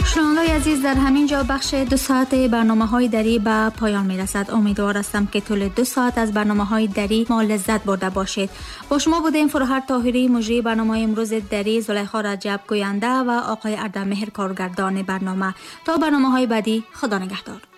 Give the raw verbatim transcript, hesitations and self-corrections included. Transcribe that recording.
شنوندگان عزیز، در همین جا بخش دو ساعت برنامه های دری به پایان می رسد. امیدوار هستم که طول دو ساعت از برنامه های دری ما لذت برده باشید. با شما بودیم فروهر طاهری مجری برنامه امروز دری، زلیخا رجب گوینده و آقای اردمهر کارگردان برنامه. تا برنامه های بعدی، خدا نگهدار.